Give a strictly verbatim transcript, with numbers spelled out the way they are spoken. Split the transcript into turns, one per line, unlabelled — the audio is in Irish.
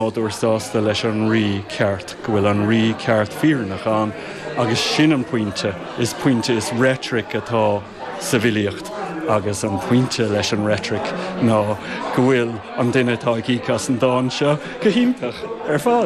Dúirsásta leis an rí ceart, go bhfuil an rí ceart fíornachán, agus sin an puinte is puinte is rhetoric atá sa bhilíocht, agus an puinte leis an rhetoric ná go bhfuil an duine atá ag íocas an dáin seo go hiontach ar fád.